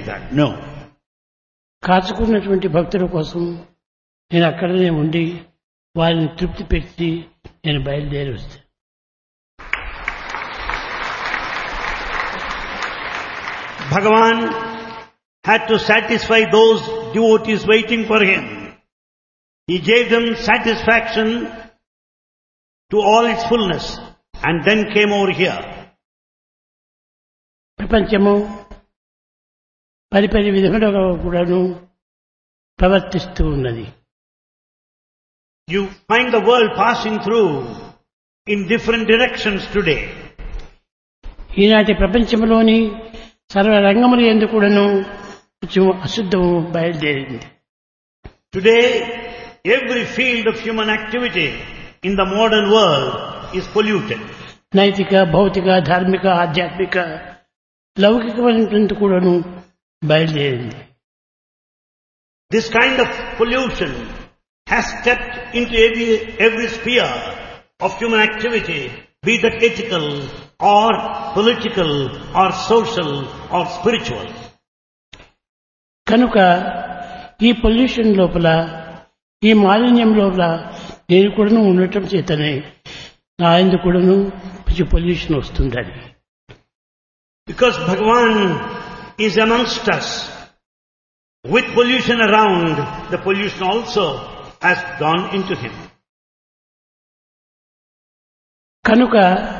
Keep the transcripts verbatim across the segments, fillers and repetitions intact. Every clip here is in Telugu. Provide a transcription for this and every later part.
that. No. కాచుకున్నటువంటి భక్తుల కోసం నేను అక్కడనే ఉండి వారిని తృప్తి పెట్టి నేను బయలుదేరి వస్తాను. Bhagavan had to satisfy those devotees waiting for him. He gave them satisfaction to all its fullness and then came over here. ప్రపంచము పరిపరి విధములుగా కూడాను ప్రవర్తిస్తూ ఉన్నది. You find the world passing through in different directions today. ఈనాటి ప్రపంచంలోని సర్వ రంగములు యందు కూడాను కొంచెం అశుద్ధము బయలుదేరింది. Today, every field of human activity in the modern world is polluted. నైతిక, భౌతిక, ధార్మిక, ఆధ్యాత్మిక, లౌకికమైనటువంటి కూడాను బయలుదేరింది. This kind of pollution has stepped into every, every sphere of human activity, be that ethical or political or social or spiritual. కనుక ఈ పొల్యూషన్ లోపల, ఈ మాలిన్యం లోపల నేను కూడాను ఉండటం చేతనే నా యందు కూడాను కొంచెం పొల్యూషన్ వస్తుందని. Because Bhagavan is amongst us, with pollution around, the pollution also has gone into him. కనుక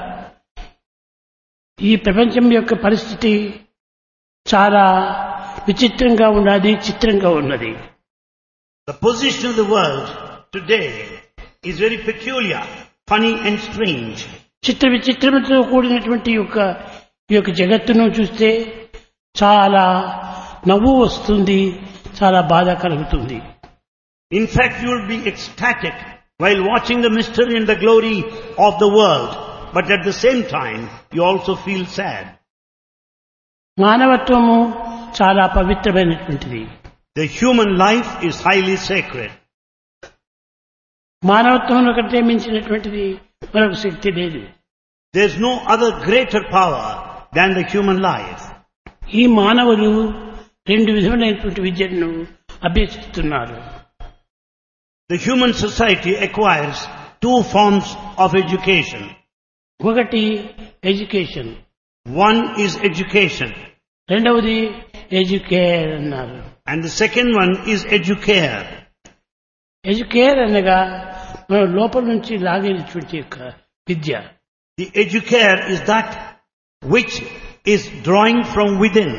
ఈ ప్రపంచం యొక్క పరిస్థితి చాలా విచిత్రంగా ఉన్నది, చిత్రంగా ఉన్నది. The position of the world today is very peculiar, funny and strange. చిత్ర విచిత్రముతో కూడినటువంటి యొక్క ఈ యొక్క జగత్తును చూస్తే చాలా నవ్వు వస్తుంది, చాలా బాధ కలుగుతుంది. In fact, you will be ecstatic while watching the mystery and the glory of the world, but at the same time, you also feel sad. మానవత్వము చాలా పవిత్రమైనటువంటిది. The human life is highly sacred. మానవత్వం కంటే మించినటువంటిది మరొక శక్తి లేదు. There is no other greater power than the human life. ఈ మానవులు రెండు విధములైనటువంటి విద్యను అభ్యసిస్తున్నారు. The human society acquires two forms of education. ఒకటి ఎడ్యుకేషన్, One is education, రెండవది ఎడ్యుకేర్ అన్నారు. and the second one is educare. Educare అనగా మన లోపల నుంచి లాగేటువంటి యొక్క విద్య. The educare is that which is drawing from within.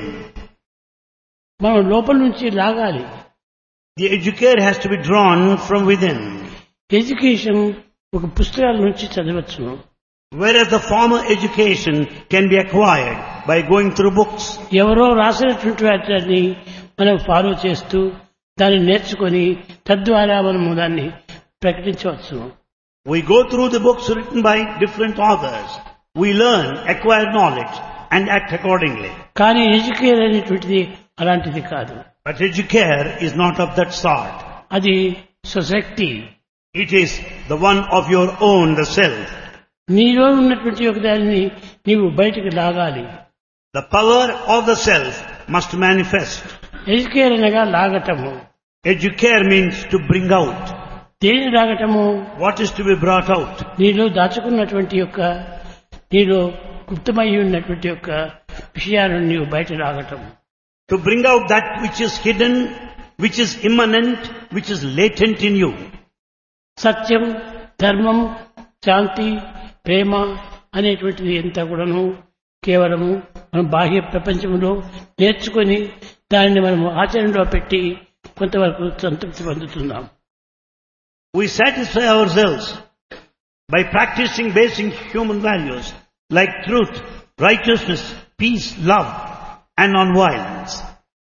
మనం లోపల నుంచి లాగాలి. The educare has to be drawn from within. Education ఒక పుస్తకాల నుంచి చదవచ్చును. Whereas the former education can be acquired by going through books. ఎవరో రాసినటువంటి వాటిని మనం ఫాలో చేస్తూ దాన్ని నేర్చుకొని తద్వారా మనము దాన్ని ప్రకటించవచ్చును. We go through the books written by different authors. We learn, acquire knowledge and act accordingly. కానీ ఎడ్యుకేర్ అనేటువంటిది అలాంటిది కాదు. But educare is not of that sort. అది స్వశక్తి. It is the one of your own, the self. నీలో ఉన్నటువంటి ఒక దానిని నీవు బయటికి లాగాలి. The power of the self must manifest. Educare అనగా లాగటము. Educare means to bring out. దేని లాగటము? What is to be brought out? నీలో దాచుకున్నటువంటి యొక్క, నీలో గుప్తమై ఉన్నటువంటి యొక్క విషయాలను నీవు బయట లాగటం. To bring out that which is hidden, which is immanent, which is latent in you. సత్యం, ధర్మం, శాంతి, ప్రేమ అనేటువంటిది ఎంత కూడాను కేవలము మనం బాహ్య ప్రపంచంలో నేర్చుకొని దానిని మనము ఆచరణలో పెట్టి కొంతవరకు సంతృప్తి పొందుతున్నాం. We satisfy ourselves by practicing basic human values like truth, righteousness, peace, love and non-violence.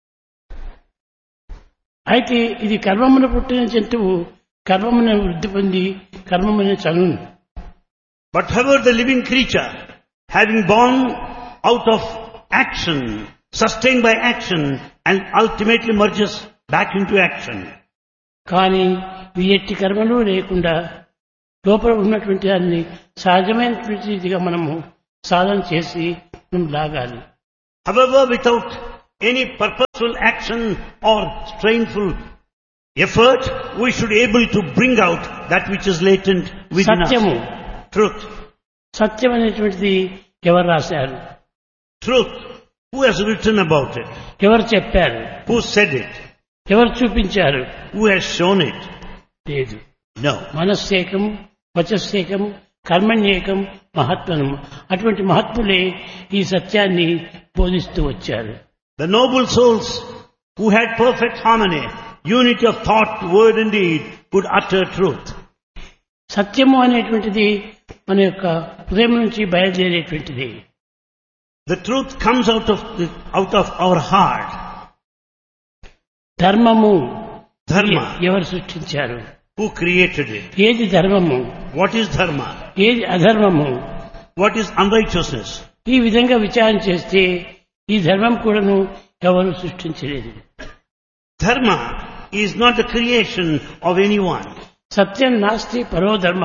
అయితే ఇది కర్మమున పుట్టిన జంతువు కర్మమున వృద్ధి పొంది కర్మమున చనును. But however the living creature, having born out of action, sustained by action and ultimately merges back into action. కానీ ఈ ఎట్టి కర్మలు లేకుండా లోపల ఉన్నటువంటి దాన్ని సహజమైనటువంటిదిగా మనము సాధన చేసి మనం లాగాలి. However, without any purposeful action or strainful effort, we should be able to bring out that which is latent within సత్యము us. Truth. సత్యం అనేటువంటిది ఎవరు రాశారు? Truth. Who has written about it? ఎవరు చెప్పారు? Who said it? ఎవరు చూపించారు? Who has shown it? లేదు. No. మనస్సేకం, వచస్సేకం, కర్మణ్యేకం, మహాత్మనం. అటువంటి మహాత్ములే ఈ సత్యాన్ని బోధిస్తూ వచ్చారు. The noble souls who had perfect harmony, unity of thought, word and deed, could utter truth. సత్యము అనేటువంటిది మన యొక్క హృదయం నుంచి బయలుదేరేటువంటిది. The truth comes out of the, out of our heart. ధర్మము Dharma. ఎవరు సృష్టించారు? Who created it? ఏది ధర్మము, What is dharma? ఏది అధర్మము? What is unrighteousness? ఈ విధంగా విచారణ చేస్తే ఈ ధర్మం కూడాను ఎవరు సృష్టించలేదు. Dharma is not the creation of anyone. సత్యం నాస్తి పరో ధర్మ.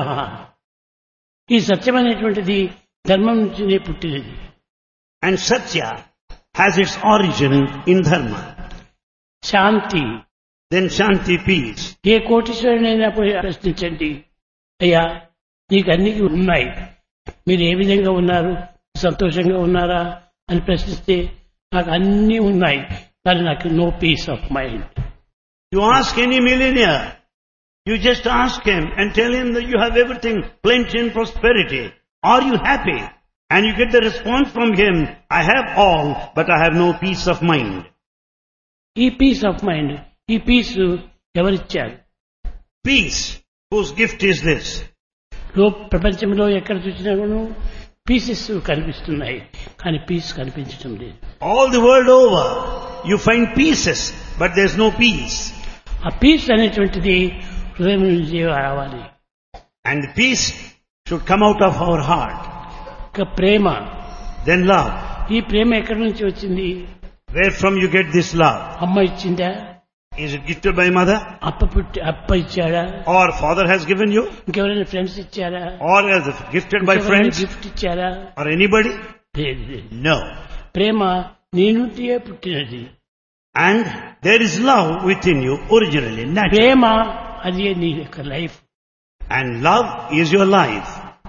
ఈ సత్యం అనేటువంటిది ధర్మం నుంచినే పుట్టినది. And Satya has its origin in dharma. Shanti. Then Shanti, peace. ఏ కోటీశ్వరునైనా పోయి ప్రశ్నించండి, అయ్యా నీకు అన్ని ఉన్నాయి, మీరు ఏ విధంగా ఉన్నారు, సంతోషంగా ఉన్నారా అని ప్రశ్నిస్తే నాకు అన్నీ ఉన్నాయి కానీ నాకు no piece of mind. You ask any millionaire, you just ask him and tell him that you have everything, plenty and prosperity. Are you happy? And you get the response from him, I have all, but I have no peace of mind. ఈ పీస్ ఆఫ్ మైండ్, ఈ పీస్ ఎవరిచ్చారు? Peace, whose gift is this? లో ప్రపంచంలో ఎక్కడ చూసినా కూడా పీసెస్ కనిపిస్తున్నాయి కానీ పీస్ కనిపించడం లేదు. All the world over, you find pieces, but there's no peace. ఆ పీస్ అనేటువంటిది హృదయం నుంచి రావాలి. And the peace should come out of our heart. ఇక ప్రేమ. Then love. ఈ ప్రేమ ఎక్కడి నుంచి వచ్చింది? Where from you get this love? అమ్మ ఇచ్చిందా? Is it gifted by mother? అప్ప పుట్టి అప్ప ఇచ్చాడా? Or father has given you? ఇంకెవరైనా ఫ్రెండ్స్ ఇచ్చారా? Or is it gifted by friends? Gift ఇచ్చారా? Or anybody? లేదు, లేదు. No. ప్రేమ నీ నుండియే పుట్టినది. And there is love within you originally, naturally. ప్రేమ అది నీ యొక్క life. And love is your life.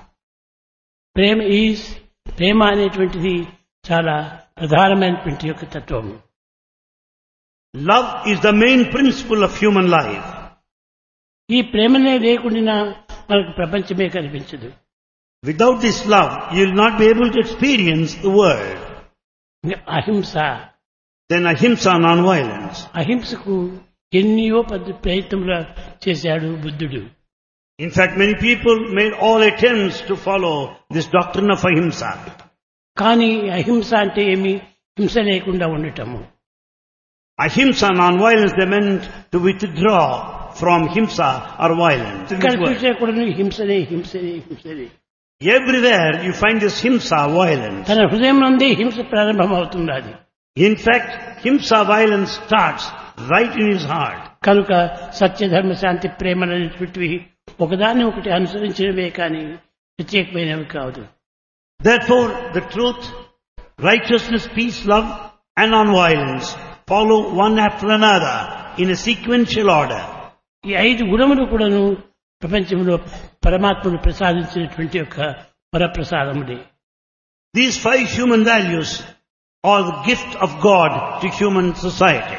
Prema is ప్రేమ అనేటువంటిది చాలా ప్రధానమైనటువంటి యొక్క తత్వం. Love is the main principle of human life. ఈ ప్రేమనే లేకుండా మనకు ప్రపంచమే కనిపించదు. Without this love, you will not be able to experience the world. అహింస. Then ahimsa, non-violence. అహింసకు ఎన్నో పద్ధతి ప్రయత్నములు చేశాడు బుద్ధుడు. In fact, many people made all attempts to follow this doctrine of ahimsa. కానీ అహింస అంటే ఏమి? హింస లేకుండా ఉండటము. Ahimsa, non-violence, they meant to withdraw from himsa or violence. in ఇక్కడ this world. చూసే కూడా హింసనే హింసనే హింసనే. Everywhere you find this himsa, violence. తన హృదయం నుండి హింస ప్రారంభమవుతున్నది. In fact, himsa, violence starts right in his heart. కనుక సత్య ధర్మ శాంతి ప్రేమలనేటువంటివి ఒకదాన్ని ఒకటి అనుసరించినవే కానీ ప్రత్యేకమైనవి కాదు. Therefore, the truth, righteousness, peace, love and non-violence follow one after another in a sequential order. ఈ ఐదు గుణములు కూడాను ప్రపంచంలో పరమాత్ముడు ప్రసాదించినటువంటి యొక్క వరప్రసాదములే. These five human values are the gift of God to human society.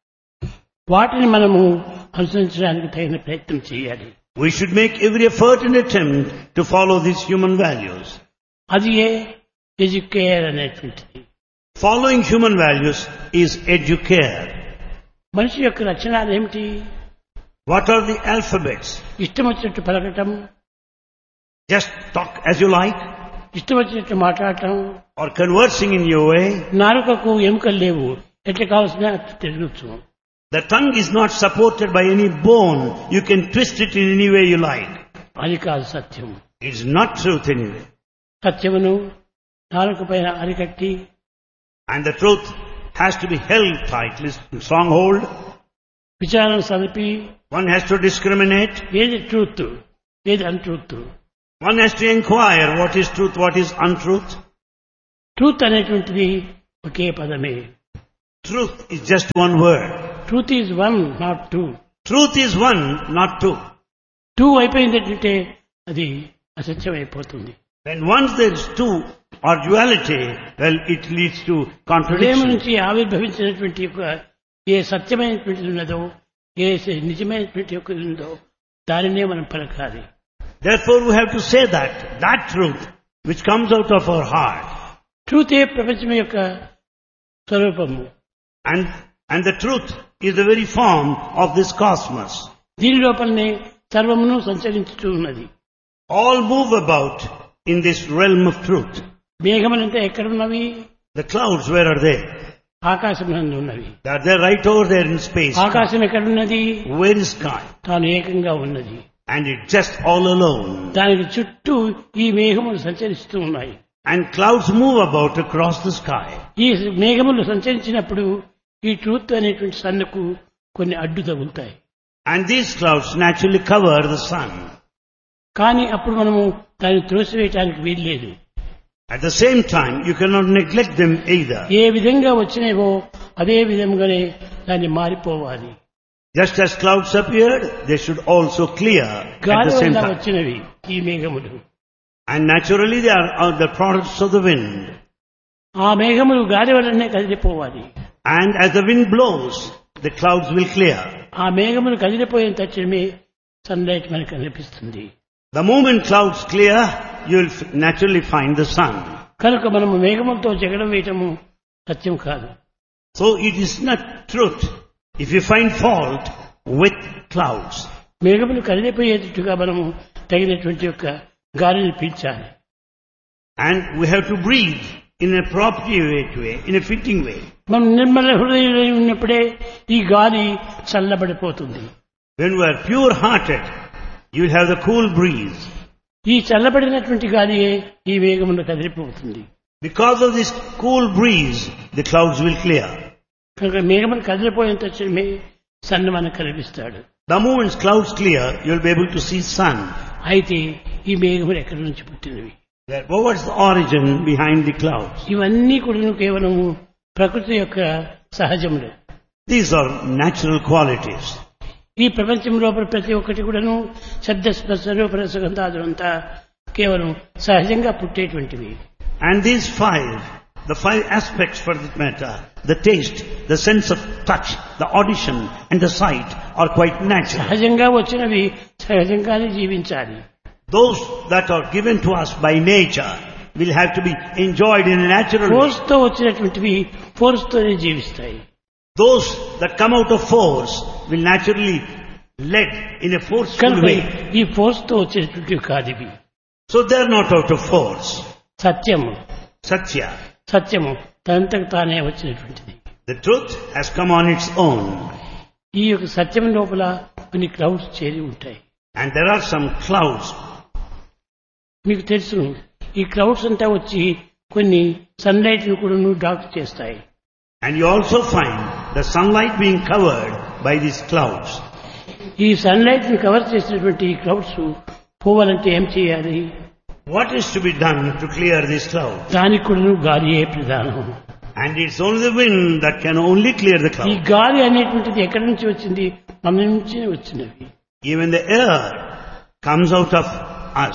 వాటిని మనము అనుసరించడానికి తగిన ప్రయత్నం చేయాలి. We should make every effort and attempt to follow these human values. అది ఏ ఎడ్యుకేర్ అనేటువంటిది. Following human values is educare. మనిషి యొక్క లక్షణాలు ఏమిటి? What are the alphabets? ఇష్టం వచ్చినట్టు పలకటం, Just talk as you like, ఇష్టం వచ్చినట్టు మాట్లాడటం, or conversing in your way. నాలుకకు ఎముకలు లేవు, ఎట్లా కావాల్సిన తిరగచ్చు. The tongue is not supported by any bone. You can twist it in any way you like. అది కాదు సత్యం. It's not truth anyway. సత్యమును నాలుక పైన అరికట్టి And the truth has to be held tightly, stronghold. విచారణ సలిపి One has to discriminate. ఏది ట్రూత్, ఏది untruth. One has to inquire what is truth, what is untruth. Truth అనేటువంటిది ఒకే పదమే. Truth is just one word. Truth is one not two. Truth is one, not two. Two అయిపోయిందంటే అది అసత్యం అయిపోతుంది. When once there is two or duality, well, it leads to హృదయం contradiction. నుంచి ఆవిర్భవించినటువంటి యొక్క ఏ సత్యమైనటువంటిది ఉన్నదో, ఏ నిజమైనటువంటి యొక్క ఉందో దానినే మనం పలకాలి. Therefore, we have to say that, that truth which comes out of our heart. ట్రూతే ప్రపంచం యొక్క స్వరూపము. And, and the truth is the very form of this cosmos. దీని లోపలనే సర్వమును సంచరించుతూ ఉన్నది. All move about in this realm of truth. మేఘములంతా ఎక్కడున్నవి? The clouds, where are they? ఆకాశం నందు ఉన్నవి. They are there right over there in space. ఆకాశం ఎక్కడున్నది? Where is sky? తాను ఏకంగా ఉన్నది. And it's just all alone. దానికి చుట్టూ ఈ మేఘములు సంచరిస్తూ ఉన్నాయి. And clouds move about across the sky. ఈ మేఘములు సంచరించినప్పుడు ఈ ట్రూత్ అనేటువంటి సన్నుకు కొన్ని అడ్డు తగులుతాయి. And these clouds naturally cover the sun. కానీ అప్పుడు మనము దాన్ని త్రోసివేయటానికి వీల్లేదు. At the same time, you cannot neglect them either. ఏ విధంగా వచ్చినావో అదే విధంగానే దాన్ని మారిపోవాలి. Just as clouds appeared, they should also clear at గాలి the same వల్ల time. వచ్చినవి ఈ మేఘములు. And naturally, they are, are the products of the wind. ఆ మేఘములు గాలి వల్లనే కదిలిపోవాలి. And as the wind blows, the clouds will clear. ఆ మేఘములు కదిలిపోయిన తక్షణమే సన్ లైట్ మనకు కనిపిస్తుంది. The moment clouds clear, you will f- naturally find the sun. కనుక మనము మేఘములతో జగడం వేయటము సత్యం కాదు. So it is not truth if you find fault with clouds. మేఘములు కదిలిపోయేటట్టుగా మనము తగినటువంటి యొక్క గాలిని పీల్చాలి. And we have to breathe in an appropriate way, in a fitting way. మనం నిర్మల హృదయులై ఉన్నప్పుడే ఈ గాలి చల్లబడిపోతుంది. When we are pure-hearted, you will have the cool breeze. ఈ చల్లబడినటువంటి గాలియే ఈ మేఘములు కదిలిపోతుంది. Because of this cool breeze, the clouds will clear. కనుక మేఘములు కదిలిపోయిన తక్షణమే సన్ను మనకు కనిపిస్తాడు. The moment clouds clear, you will be able to see sun. అయితే ఈ మేఘములు ఎక్కడి నుంచి పుట్టినవి? That- What is the origin behind the clouds? ఇవన్నీ కూడా కేవలం ప్రకృతి యొక్క సహజములు. These are natural qualities. ఈ ప్రపంచం లోపల ప్రతి ఒక్కటి కూడాను శబ్ద స్పర్శ రూప రస గంధాదులంతా కేవలం సహజంగా పుట్టేటువంటివి. And these five, the five aspects for this matter, the taste, the sense of touch, the audition and the sight are quite natural. సహజంగా వచ్చినవి సహజంగానే జీవించాలి. Those that are given to us by nature will have to be enjoyed in a natural way. Force తో వచ్చినటువంటివి ఫోర్స్ తోనే జీవిస్తాయి. Those that come out of force will naturally led in a forceful కనుక way. ఈ ఫోర్స్ తో వచ్చేటువంటివి కాదు ఇవి. So they are not out of force. సత్యము Satya. సత్యము తనంతకు తానే వచ్చినటువంటిది. The truth has come on its own. ఈ యొక్క సత్యం లోపల కొన్ని క్లౌడ్స్ చేరి ఉంటాయి. And there are some clouds. మీకు తెలుసు ఈ క్లౌడ్స్ అంతా వచ్చి కొన్ని సన్లైట్ ను కూడా డార్క్ చేస్తాయి. And you also find the sunlight being covered by these clouds. ఈ సన్లైట్ ని కవర్ చేసినటువంటి ఈ క్లౌడ్స్ పోవాలంటే ఏం చేయాలి? What is to be done to clear these clouds? దానికి కూడా గాలియే ప్రధానం. And it's only the wind that can only clear the ఈ clouds. గాలి అనేటువంటిది ఎక్కడి నుంచి వచ్చింది? మన నుంచి వచ్చినవి. Even the air comes out of us.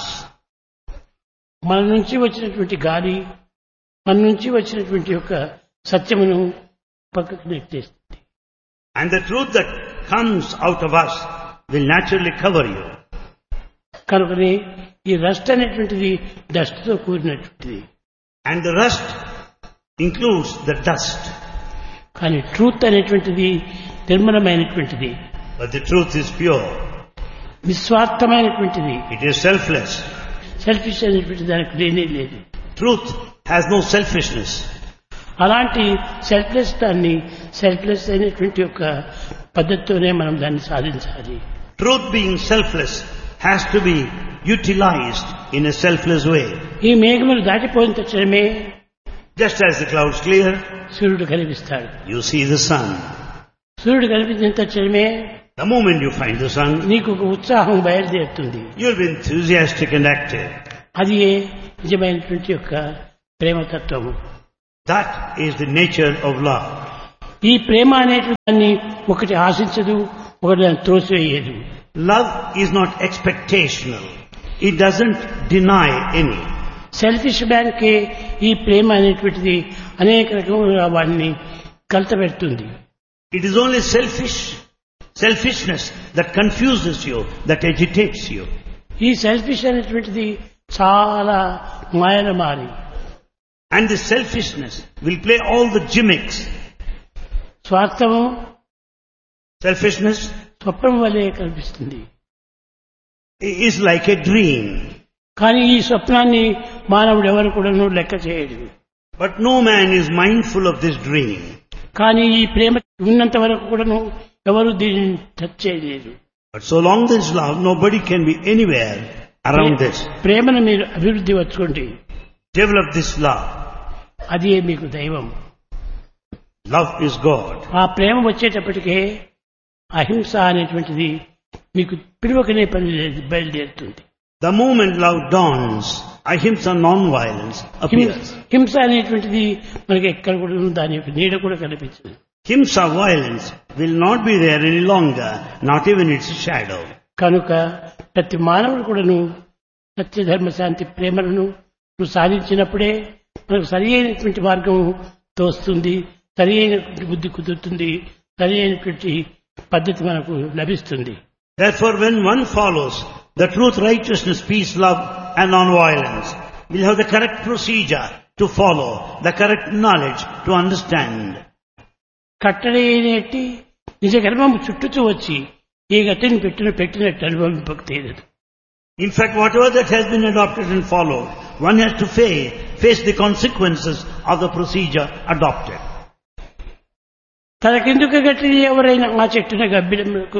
మన నుంచి వచ్చినటువంటి గాలి మన నుంచి వచ్చినటువంటి యొక్క సత్యమును పక్కకు నెట్టేస్తుంది. And the truth that comes out of us will naturally cover you. కనుకనే ఈ రస్ట్ అనేటువంటిది డస్ట్ తో కూడినటువంటిది. And the rust includes the dust. కానీ ట్రూత్ అనేటువంటిది నిర్మలమైనటువంటిది, But the truth is pure. నిస్వార్థమైనటువంటిది. It is selfless. Selfish అనేటువంటి దానికి లేనే లేదు. Truth has no selfishness. అలాంటి సెల్ఫ్లెస్ దాన్ని సెల్ఫ్లెస్ అయినటువంటి యొక్క పద్ధతితోనే మనం దాన్ని సాధించాలి. Truth being selfless has to be utilized in a selfless way. ఈ మేఘములు దాటిపోయిన తక్షణమే Just as the clouds clear, సూర్యుడు కనిపిస్తాడు. you see the sun. సూర్యుడు కనిపించిన తక్షణమే The moment you find the sun, నీకు ఒక ఉత్సాహం బయలుదేరుతుంది. you'll be enthusiastic and active. అది నిజమైనటువంటి యొక్క ప్రేమతత్వము. That is the nature of love. ఈ ప్రేమ అనేదాన్ని ఒకటి ఆశించదు, ఒకటి దాన్ని త్రోసివేయదు. Love is not expectational. It doesn't deny any. Selfish man కే ఈ ప్రేమ అనేటువంటిది అనేక రకముల వాడిని కలతపెడుతుంది. It is only selfish, selfishness that confuses you, that agitates you. ఈ సెల్ఫిష్ అనేటువంటిది చాలా మాయల మారి. And this selfishness will play all the gimmicks. స్వార్థము Selfishness స్వప్నం వలె కనిపిస్తుంది. is like a dream. కానీ ఈ స్వప్నాన్ని మానవుడు ఎవరు కూడాను లెక్క చేయడు. But no man is mindful of this dream. కానీ ఈ ప్రేమ ఉన్నంత వరకు కూడాను ఎవరు దీనిని టచ్ చేయలేరు. But so long there is love, nobody can be anywhere around this. ప్రేమను మీరు అభివృద్ధి వచ్చుకోండి. Develop this love. అది మీకు దైవం. Love is God. ఆ ప్రేమ వచ్చేటప్పటికే అహింస అనేటువంటిది మీకు పిలువకనే పని బయలుదేరుతుంది. The moment love dawns, ahimsa, non-violence appears. హింస అనేటువంటిది మనకి ఎక్కడ కూడా దాని యొక్క నీడ కూడా కనిపించదు. Himsa, violence, will not be there any longer, not even its shadow. కనుక ప్రతి మానవుడు కూడాను సత్య ధర్మ శాంతి ప్రేమలను నువ్వు సాధించినప్పుడే మనకు సరి అయినటువంటి మార్గం తోస్తుంది, సరి అయినటువంటి బుద్ధి కుదురుతుంది, సరి అయినటువంటి పద్ధతి మనకు లభిస్తుంది. Therefore, when one follows the truth, righteousness, peace, love and non-violence, will have the correct procedure to follow, the correct knowledge to understand. కట్టడి అయినట్టి నిజ గర్భము చుట్టుతూ వచ్చి ఏ గతిని పెట్టిన పెట్టినట్టు అనుభవింపక తీరదు. In fact, whatever that has been adopted and followed, one has to face, face the consequences of the procedure adopted. తనకెందుకు గట్టి ఎవరైనా ఆ చెట్టున గబ్బిడములకు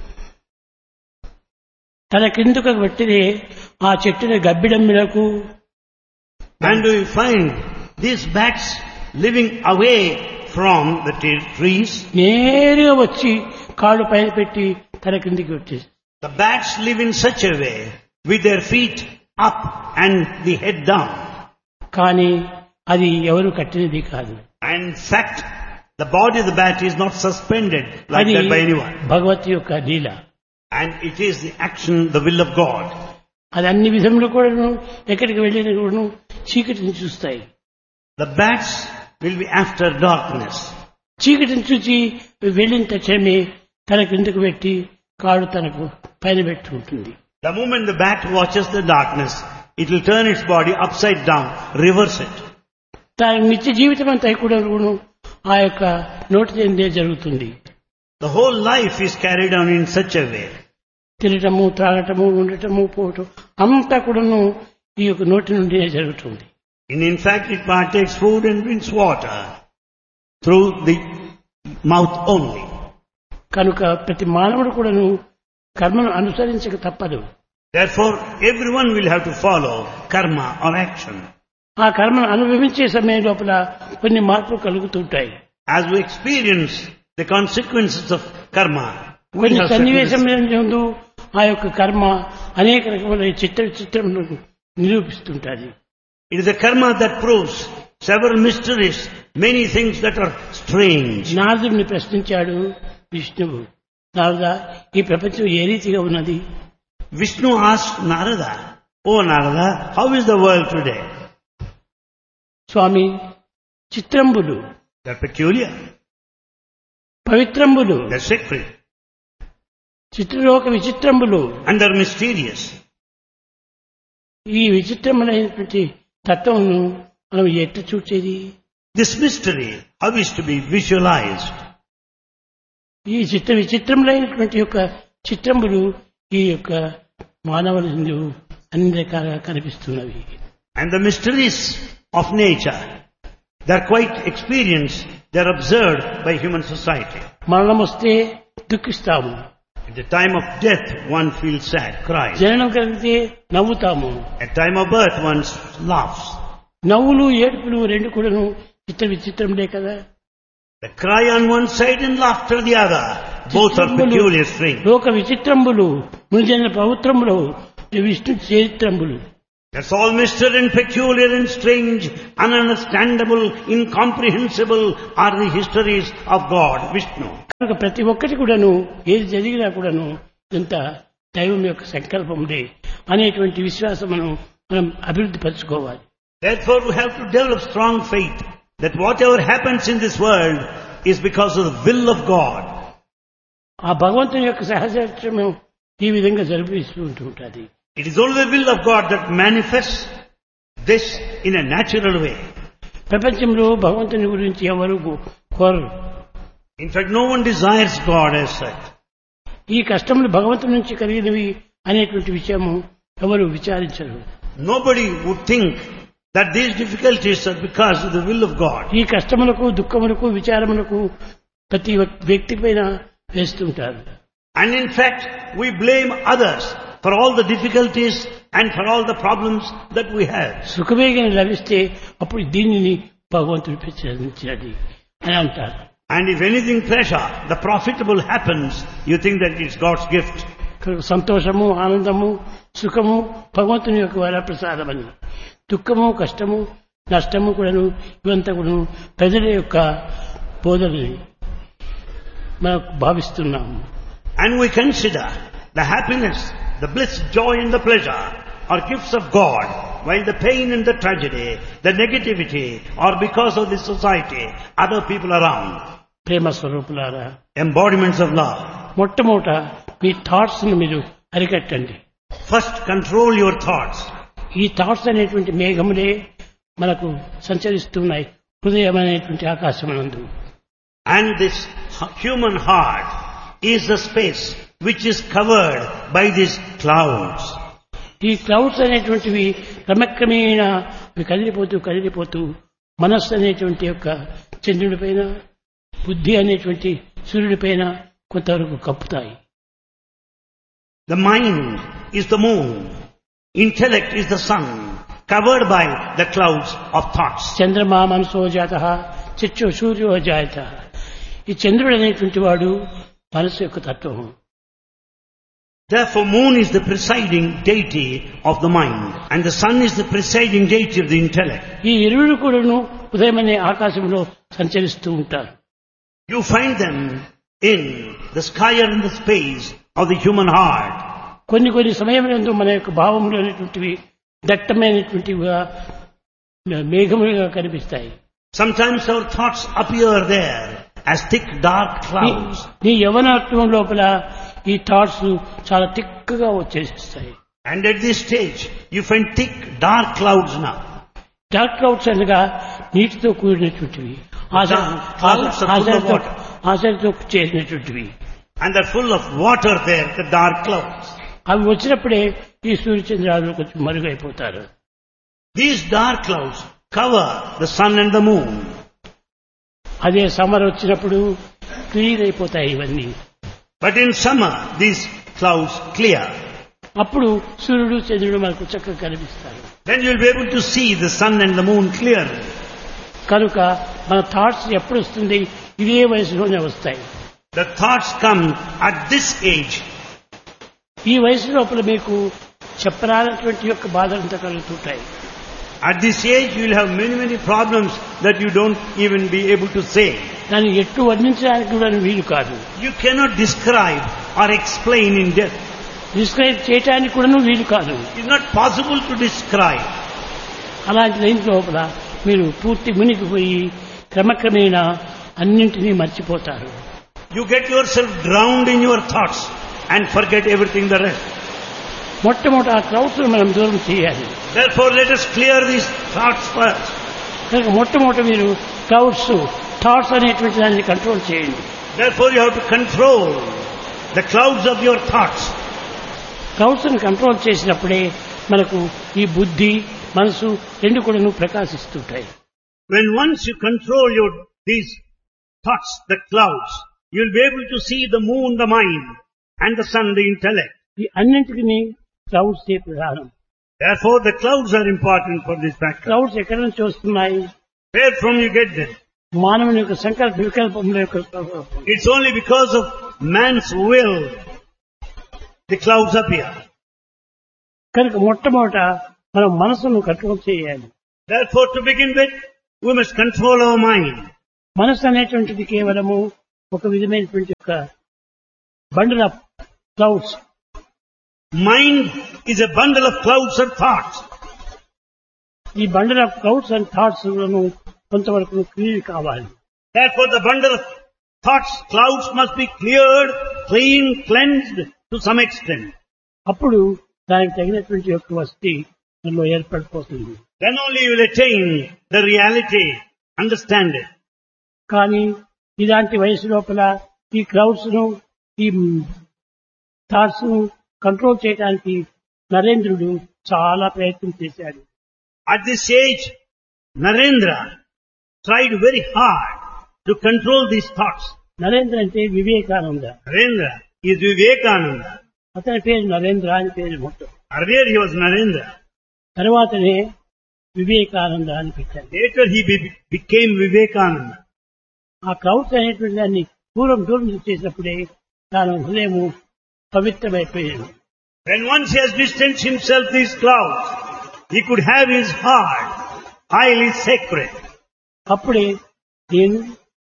తనకెందుకు గట్టిదే ఆ చెట్టున గబ్బిడములకు. And we find these bats living away from the trees. నేరుగా వచ్చి కాళ్ళు పైన పెట్టి తన కిందికి వచ్చేసి. The bats live in such a way with their feet up and the head down. కానీ అది ఎవరు కట్టినది కాదు. And in fact, the body of the bat is not suspended like that by anyone. Bhagavati యొక్క లీల. And it is the action, the will of God. అది అన్ని విధములు కూడాను ఎక్కడికి వెళ్ళిన కూడాను చీకటిని చూస్తాయి. The bats will be after darkness. చీకటిని చూచి వెళ్ళిన తక్షణమే తన కిందకు పెట్టి కాడు తనకు పైన పెట్టుకుంటుంది. The moment the bat watches the darkness, it will turn its body upside down, reverse it. తన నిత్య జీవితం అంతా కూడా ఆ యొక్క నోటి చెందే జరుగుతుంది. The whole life is carried on in such a way. తినటము, త్రాగటము, ఉండటము, పోవటం అంతా కూడాను ఈ యొక్క నోటి నుండినే జరుగుతుంది. And in fact, it partakes food and drinks water through the mouth only. కనుక ప్రతి మానవుడు కూడాను కర్మను అనుసరించక తప్పదు. Therefore, everyone will have to follow karma or action. ఆ కర్మను అనుభవించే సమయం లోపల కొన్ని మార్పులు కలుగుతుంటాయి. As we experience the consequences of karma, we కొన్ని have సన్నివేశంలో ఆ యొక్క కర్మ అనేక రకమైన చిత్ర చిత్రములను నిరూపిస్తుంటాయి. It is the karma that proves several mysteries, many things that are strange. నారదుడిని ప్రశ్నించాడు విష్ణువు, నారద ఈ ప్రపంచం ఏ రీతిగా ఉన్నది? Vishnu asked Narada, "Oh Narada, how is the world today?" Swamy, చిత్రంబులు, They're peculiar, పవిత్రంబులు, they're sacred, చిత్రలోక విచిత్రంబులు, and they're mysterious. ఈ విచిత్రమైనటువంటి తత్వమును మనం ఎట్లా చూచేది? This mystery, how is to be visualized? ఈ చిత్ర విచిత్రములైనటువంటి యొక్క చిత్రములు ఈ యొక్క మానవులందు అన్ని రకాలుగా కనిపిస్తున్నవి. And the mysteries of nature, they're quite experienced, they're observed by human society. మరణం వస్తే దుఃఖిస్తాము, At the time of death, one feels sad, cries. జననం కలిగితే నవ్వుతాము. At time of birth, one laughs. నవ్వులు ఏడుపులు రెండు కూడాను చిత్ర విచిత్రములే కదా. The cry on one side and laughter the other, both are peculiar strange. లోక విచిత్రంబులు, మునిజన పవిత్రములు, Vishnu చరిత్రంబులు. That's all mystery and peculiar and strange, ununderstandable, incomprehensible are the histories of God, Vishnu. కనుక ప్రతి ఒక్కటి కూడాను ఏది జరిగినా కూడాను ఇంత దైవం యొక్క సంకల్పండే అనేటువంటి విశ్వాసమును మనం అభివృద్ధి పరచుకోవాలి. Therefore we have to develop strong faith that whatever happens in this world is because of the will of God. ఆ భగవంతుని యొక్క సహచర్యము ఈ విధంగా జరిపిస్తూ ఉంటుంది. It is only the will of God that manifests this in a natural way. ప్రపంచంలో భగవంతుని గురించి ఎవరు కోరరు. In fact, no one desires God as such. ఈ కష్టములు భగవంతుని నుంచి కలిగినవి అనేటువంటి విషయము ఎవరు విచారించరు. Nobody would think that these difficulties are because of the will of God. ఈ కష్టములకు దుఃఖములకు విచారములకు ప్రతి వ్యక్తి పైన వేస్తుంటారు. And in fact, we blame others for all the difficulties and for all the problems that we have. సుఖవేగం లభిస్తే అప్పుడు దీనిని భగవంతుడు ప్రసాదించాడు అని అంటారు. And if anything pleasure, the profitable happens, you think that it's God's gift. సంతోషము, ఆనందము, సుఖము భగవంతుని యొక్క వరప్రసాదమని, దుఃఖము, కష్టము, నష్టము కూడాను ఇవంతా కూడాను ప్రజల యొక్క బోధనని మనం భావిస్తున్నాము. And we consider the happiness, the bliss, joy and the pleasure are gifts of God, while the pain and the tragedy, the negativity are because of the society, other people around. ప్రేమ స్వరూపులారా, Embodiments of love. మొట్టమొదట మీ థాట్స్ ని మీరు అరికట్టండి. First control your thoughts. ఈ థాట్స్ అనేటువంటి మేఘములే మనకు సంచరిస్తున్నాయి హృదయం అనేటువంటి ఆకాశమనందు. And this human heart is the space which is covered by these clouds. ఈ క్లౌడ్స్ అనేటువంటివి క్రమక్రమేణ కదిలిపోతూ కదిలిపోతూ మనస్సు అనేటువంటి యొక్క చంద్రుడి పైన, బుద్ధి అనేటువంటి సూర్యుడి పైన కొంతవరకు కప్పుతాయి. The mind is the moon. Intellect is the sun, covered by the clouds of thoughts. చంద్రమా మనసో జాతః చక్షు సూర్యో జాయతః. ఈ చంద్రుడు అనేటువంటి వాడు మనసు యొక్క తత్వం. Therefore, moon is the presiding deity of the mind, and the sun is the presiding deity of the intellect. ఈ ఇరువురు కూడాను ఉదయం అనే ఆకాశంలో సంచరిస్తూ ఉంటారు. You find them in the sky or in the space of the human heart. కొన్ని కొన్ని సమయంలో మన యొక్క భావములు అనేటువంటివి దట్టమైనటువంటివిగా మేఘములుగా కనిపిస్తాయి. Sometimes our thoughts appear there as thick dark clouds. నీ యవనత్వం లోపల ఈ థాట్స్ చాలా థిక్గా వచ్చేస్తాయి. And at this stage, you find thick dark clouds now. Dark clouds అనగా నీటితో కూడినటువంటివి, Clouds are full of water. ఆశలతో చేసినటువంటివి. And they're full of water there, the dark clouds. అవి వచ్చినప్పుడే ఈ సూర్యచంద్రాలు కొంచెం మరుగైపోతారు. These dark clouds cover the sun and the moon. అదే సమ్మర్ వచ్చినప్పుడు క్లీన్ అయిపోతాయి ఇవన్నీ. But in summer, these clouds clear. అప్పుడు సూర్యుడు చంద్రుడు మనకు చక్కగా కనిపిస్తారు. Then you'll be able to see the sun and the moon clearly. కనుక మన థాట్స్ ఎప్పుడు వస్తుంది, ఇదే వయసులోనే వస్తాయి. The thoughts come at this age. ఈ వయసు లోపల మీకు చెప్పరానటువంటి యొక్క బాధలంతా కలుగుతుంటాయి. At this age, you'll have many, many problems that you don't even be able to say. దాన్ని ఎట్లు వర్ణించడానికి కూడా వీలు కాదు. You cannot describe or explain in depth. Describe చేయడానికి కూడా వీలు కాదు. It's not possible to describe. అలాంటి లైన్ లోపల మీరు పూర్తి మునిగిపోయి క్రమక్రమేణా అన్నింటినీ మర్చిపోతారు. You get yourself drowned in your thoughts and forget everything the rest. మొట్టమొదటి ఆ క్లౌడ్స్ మనం దూరం చేయాలి. Therefore, let us clear these thoughts first. కనుక మొట్టమొదటి మీరు క్లౌడ్స్ థాట్స్ అనేటువంటి దాన్ని కంట్రోల్ చేయండి. Therefore, you have to control the clouds of your thoughts. Clouds ని కంట్రోల్ చేసినప్పుడే మనకు ఈ బుద్ధి, మనసు రెండు కూడాను ప్రకాశిస్తుంటాయి. When once you control your these thoughts, the clouds, you'll be able to see the moon, the mind, and the sun, the intellect. ఈ అన్నింటికి క్లౌడ్స్ ఏ ప్రధానం. Therefore, the clouds are important for this factor. Clouds ఎక్కడి నుంచి వస్తున్నాయి? Where from you get them? మానవుని యొక్క సంకల్ప వికల్పముల యొక్క It's only because of man's will the clouds appear. కనుక మొట్టమొదట మనం మనసును కంట్రోల్ చేయాలి. Therefore, to begin with, we must control our mind. మనసు అనేటువంటిది కేవలము ఒక విధమైనటువంటి ఒక bundle of clouds. Mind is a bundle of clouds or thoughts. ఈ bundle of clouds and thoughts లను కొంతవరకు క్లియర్ కావాలి. Therefore, the bundle of thoughts, clouds must be cleared, clean, cleansed to some extent. అప్పుడు దానికి తగినటువంటి యొక్క వసతి మనలో ఏర్పడిపోతుంది. Then only you will attain the reality, understand it. కానీ ఇలాంటి వయసు లోపల ఈ క్లౌడ్స్ ను ఈ థాట్స్ ను కంట్రోల్ చేయడానికి నరేంద్రుడు చాలా ప్రయత్నం చేశాడు. At this age, Narendra tried very hard to control these thoughts. Narendra అంటే వివేకానంద. Narendra is Vivekananda. అతని పేరు నరేంద్ర అని పేరు మొత్తం. Earlier he was Narendra. తర్వాతనే వివేకానంద అని పెట్టారు. Later he be- became Vivekananda. ఆ క్లౌడ్స్ అనేటువంటి దాన్ని దూరం దూరం చేసినప్పుడే తాను హృదయము పవిత్రమైపోయాడు. When once he has distanced himself these clouds, he could have his heart highly sacred. అప్పుడే నేను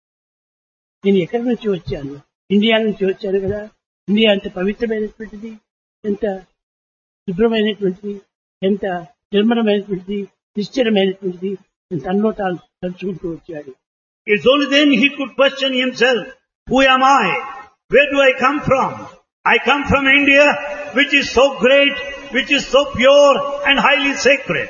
నేను ఎక్కడి నుంచి వచ్చాను, ఇండియా నుంచి వచ్చాను కదా, ఇండియా ఎంత పవిత్రమైనటువంటిది, ఎంత శుభ్రమైనటువంటిది, ఎంత నిర్మలమైనటువంటిది, నిశ్చలమైనటువంటిది, తనలో తాను తలుచుకుంటూ వచ్చాడు. It's only then he could question himself, who am I? Where do I come from? I come from India, which is so great, which is so pure and highly sacred.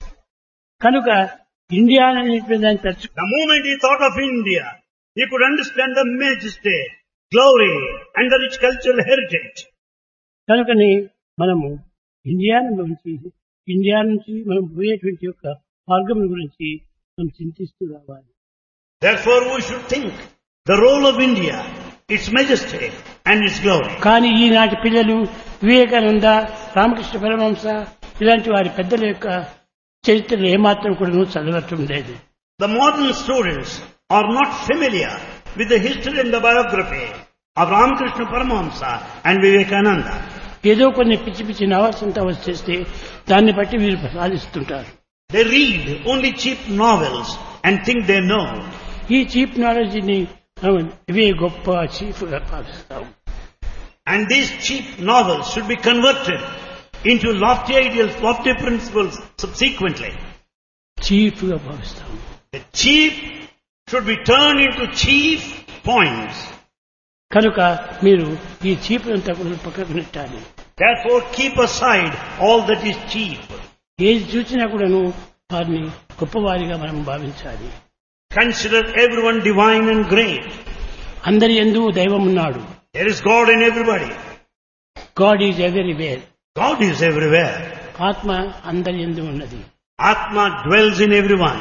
కనుక ఇండియా అనేటువంటి దాన్ని తలుచు The moment he thought of India, he could understand the majesty, glory and the rich cultural heritage. కనుకని మనము ఇండియా గురించి ఇండియా నుంచి మనం పోయేటువంటి యొక్క మార్గం గురించి మనం చింతిస్తూ రావాలి. Therefore we should think the role of India, its majesty and its glory. కానీ ఈనాటి పిల్లలు వివేకానంద, రామకృష్ణ పరమహంస ఇలాంటి వారి పెద్దల యొక్క చరిత్రలు ఏమాత్రం కూడా చదవటం లేదు. The modern students are not familiar with the history and the biography of Ramakrishna Paramahamsa and Vivekananda. ఏదో కొన్ని పిచ్చి పిచ్చి నవల్స్ అంతా వచ్చేస్తే దాన్ని బట్టి వీరు సాధిస్తుంటారు. They read only cheap novels and think they know. ఈ చీప్ నాలెడ్జిని మనం ఇవే గొప్ప చీఫ్ గా భావిస్తాం. And these cheap novels should be converted into lofty ideals, lofty principles subsequently. Chief గా భావిస్తాం. The cheap should be turned into chief points. కనుక మీరు ఈ చీప్ అంతా కూడా పక్కకు నెట్టాలి. Therefore keep aside all that is cheap. ఏది చూసినా కూడాను వారిని గొప్పవారిగా మనం భావించాలి. Consider everyone divine and great. అందరి యందు దైవం ఉన్నాడు. There is God in everybody. God is everywhere. God is everywhere. ఆత్మ అందరి యందు ఉన్నది. Atma dwells in everyone.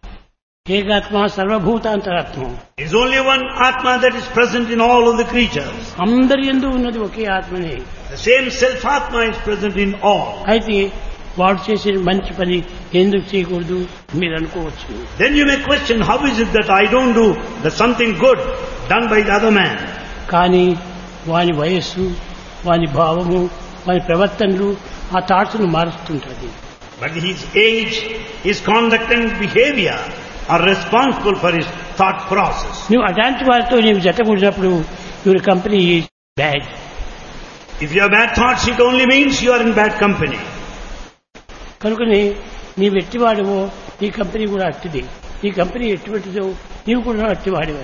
ఏకాత్మ సర్వభూతాంతరాత్మ. There is only one Atma that is present in all of the creatures. అందరి యందు ఉన్నది ఒకే ఆత్మనే. The same self-Atma is present in all. అయితే వాడు చేసిన మంచి పని ఎందుకు చేయకూడదు మీరు అనుకోవచ్చు. Then you may question, how is it that I don't do the something good done by the other man? కానీ వాని వయస్సు, వాని భావము, వాని ప్రవర్తనలు ఆ థాట్స్ ను మారుస్తుంటది. But his age, his conduct and behavior are responsible for his thought process. నువ్వు అట్లాంటి వారితో నీవు జతకూడినప్పుడు your company is bad. If you have bad thoughts, it only means you are in bad company. కనుకని నీవు ఎట్టివాడివో నీ కంపెనీ కూడా అట్టిది, నీ కంపెనీ ఎటువంటిదో నీవు కూడా అట్టివాడివే.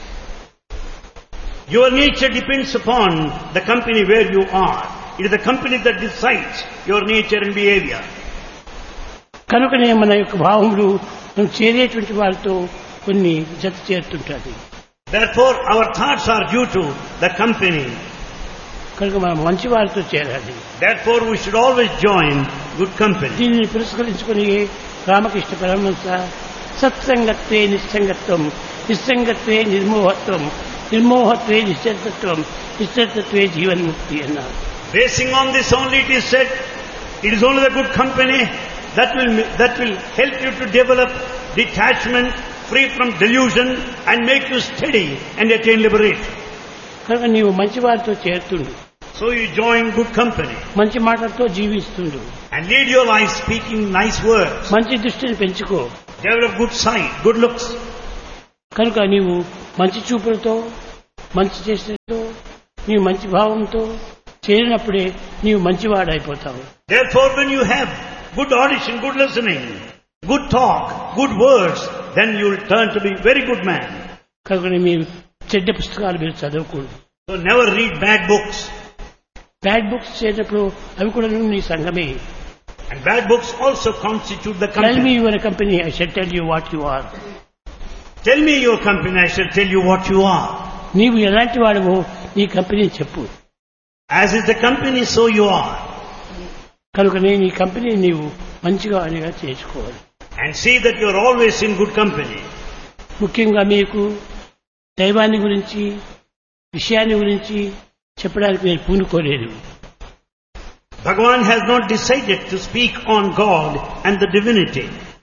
Your nature depends upon the company where you are. It is the company that decides your nature and behavior. కనుకనే మన యొక్క భావములు మనం చేరేటువంటి వారితో కొన్ని జత చేరుతుంటాయి. Therefore, our thoughts are due to the company. కనుక మనం మంచి వారితో చేరాలి. Therefore, we should always join good company. దీనిని పురస్కరించుకుని రామకృష్ణ పరమహంస సత్సంగత్వే నిస్సంగత్వం, నిస్సంగత్వే నిర్మోహత్వం, నిర్మోహత్వే నిశ్చలతత్వం, నిశ్చలతత్వే జీవన్ముక్తి అన్నారు. Basing on this only it is said, it is only the good company that will that will help you to develop detachment, free from delusion and make you steady and attain liberation. కనుక నీవు మంచి వారితో చేరుతుండు. So you join good company మంచి మాటలతో జీవిస్తుండు. and lead your life speaking nice words. మంచి దృష్టిని పెంచుకో. Develop good sight, good looks. కనుక నీవు మంచి చూపులతో, మంచి చేసేతో, నీవు మంచి భావంతో చేరినప్పుడే నీవు మంచివాడైపోతావు. Therefore, when you have good audition, good listening, good talk, good words, then you will turn to be very good man. కనుక మీరు చెడ్డ పుస్తకాలు మీరు చదవకూడదు. So never read bad books. Bad books చేసినప్పుడు అవి కూడా నీ సంఘమే. And bad books also constitute the tell me company. Your company, I shall tell you what you are. Tell me your company, I shall tell you what you are. నీవు ఎలాంటి వాడవో నీ కంపెనీ చెప్పు. As is the company, so you are. కనుక నేను ఈ కంపెనీ నీవు మంచిగా అనిగా చేసుకోవాలి. And see that you are always in good company. ముఖ్యంగా మీకు దైవాన్ని గురించి, విషయాన్ని గురించి చెప్పడానికి నేను పూనుకోలేదు. Bhagavan has not decided to speak on God and the divinity.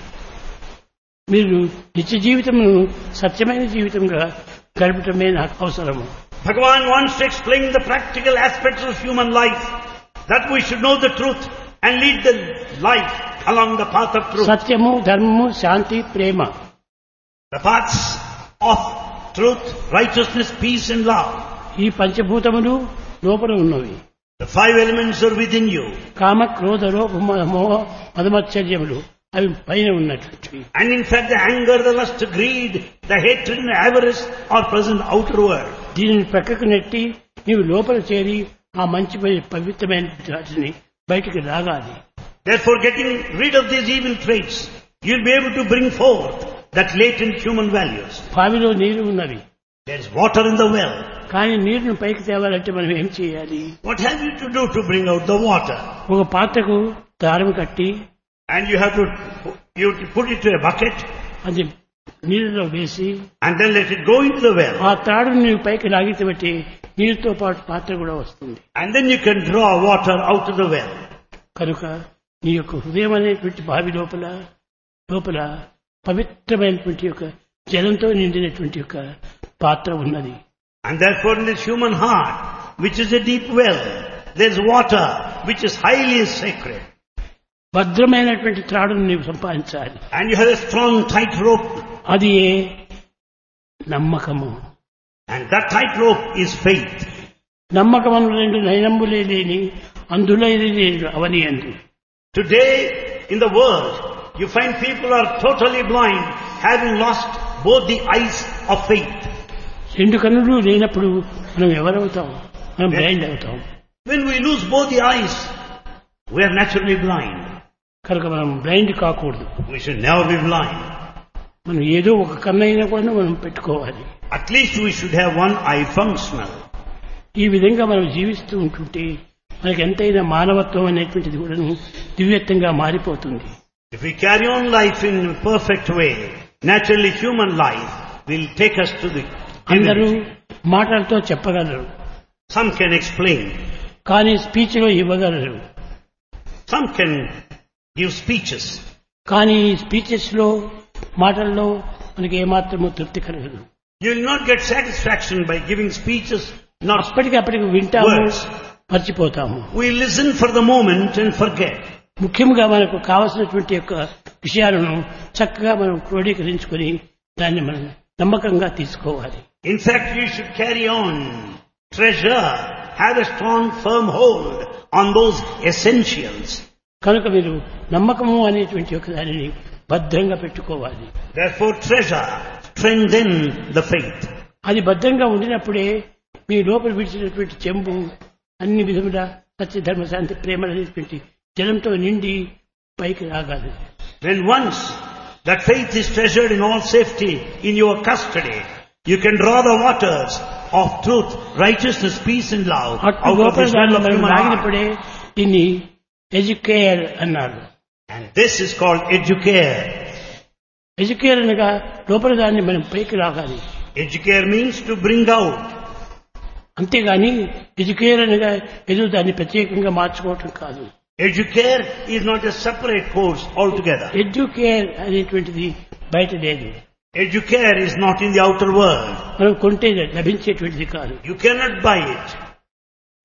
మీరు నిత్య జీవితమును సత్యమైన జీవితంగా గడపటమే నాకు అవసరము. Bhagavan wants to explain the practical aspects of human life, that we should know the truth and lead the life along the path of truth. సత్యము, ధర్మము, శాంతి, ప్రేమ The paths of truth, righteousness, peace and love. ఈ పంచభూతములు లోపల ఉన్నవి. The five elements are within you. కామ, క్రోధ, లోభ, మోహ, మదమత్సర్యములు అవి పైన ఉన్నటువంటివి. And in fact the anger, the lust, the greed, the hatred and avarice are present outer world. దీనిని ప్రక్కకు నెట్టి నీవు లోపల చేరి ఆ మంచి పవిత్రమైన వాటిని బయటికి రాగాలి. Therefore, getting rid of these evil traits, you'll be able to bring forth that latent human values. బావిలో నీరు ఉన్నవి, There is water in the well. కానీ నీరును పైకి తేవాలంటే మనం ఏం చేయాలి? What have you to do to bring out the water? ఒక పాత్రకు దారం కట్టి And you have to, you have to put it to a bucket అది నీరులో వేసి and then let it go into the well. ఆ తాడును నీవు పైకి లాగితే బట్టి నీరుతో పాటు పాత్ర కూడా వస్తుంది. And then you can draw water out of the well. కనుక నీ యొక్క హృదయం అనేటువంటి బావి లోపల లోపల పవిత్రమైనటువంటి యొక్క జలంతో నిండినటువంటి యొక్క పాత్ర ఉన్నది. And therefore in this human heart, which is a deep well, there is water which is highly sacred. భద్రమైనటువంటి త్రాడును నీవు సంపాదించాలి. And you have a strong tight rope. అది నమ్మకము. And that tight rope is faith. నమ్మకము రెండు నయనంబులే లేని అందులో అవని అంది. Today in the world, you find people are totally blind, having lost both the eyes of faith. రెండు కన్నులు లేనప్పుడు మనం ఎవరవుతాం? మనం బ్లైండ్ అవుతాం. When we lose both the eyes, we are naturally blind. కనుక మనం బ్లైండ్ కాకూడదు. We should never be blind. మనం ఏదో ఒక కన్నైనా కూడా మనం పెట్టుకోవాలి. At least we should have one eye functional. ఈ విధంగా మనం జీవిస్తూ ఉంటుంటే మనకి ఎంతైనా మానవత్వం అనేటువంటిది కూడా దివ్యత్వంగా మారిపోతుంది. If we carry on life in a perfect way, naturally human life will take us to the అందరూ divinity. మాటలతో చెప్పగలరు, Some can explain. కానీ స్పీచ్ లో ఇవ్వగలరు. Some can give speeches. కానీ స్పీచెస్ లో మాటల్లో మనకి ఏమాత్రమూ తృప్తి కలగదు. You will not get satisfaction by giving speeches. Not అప్పటికప్పటికి వింటాము, words. మర్చిపోతాము. We listen for the moment and forget. ముఖ్యంగా మనకు కావలసినటువంటి యొక్క విషయాలను చక్కగా మనం క్రోడీకరించుకొని దాన్ని మనం నమ్మకంగా తీసుకోవాలి. In fact, you should carry on, treasure, have a strong, firm hold on those essentials. కనుక మీరు నమ్మకము అనేటువంటి ఒక దానిని భద్రంగా పెట్టుకోవాలి. Therefore, treasure, strengthen the faith. అది భద్రంగా ఉండినప్పుడే మీ లోపల విడిచినటువంటి చెంబు అన్ని విధముల సత్య ధర్మ శాంతి ప్రేమ అనేటువంటి జలంతో నిండి పైకి రాగాలి. When once that faith is treasured in all safety in your custody, you can draw the waters of truth, righteousness, peace and love అటు out of లోపల this well దాన్ని of మనం human heart. లాగినప్పుడే దీన్ని ఎడ్యుకేర్ అన్నారు. And this is called educare. Educare అనగా లోపల దాన్ని మనం పైకి రాగాలి. Educare means to bring out. అంతేగాని ఎడ్యుకేర్ అనగా ఏదో దాన్ని ప్రత్యేకంగా మార్చుకోవటం కాదు. Educare is not a separate course altogether. Educare అనేటువంటిది బయట లేదు. Educare is not in the outer world. మనం కొంటే లభించేటువంటిది కాదు. You cannot buy it.